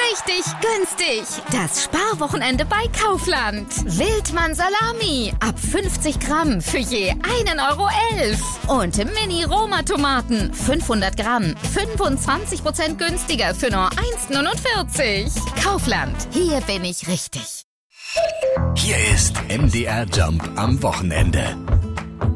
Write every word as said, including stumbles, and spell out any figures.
richtig günstig. Das Sparwochenende bei Kaufland. Wildmann Salami ab fünfzig Gramm für je einen Euro elf. Und Mini-Roma-Tomaten fünfhundert Gramm, fünfundzwanzig Prozent günstiger für nur eins neunundvierzig. Kaufland, hier bin ich richtig. Hier ist M D R Jump am Wochenende.